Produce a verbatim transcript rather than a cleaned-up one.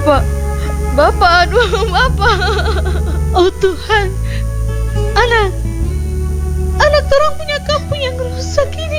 Bapak, Bapak, aduh, Bapak. Oh Tuhan, anak, anak orang punya kampung yang rusak ini.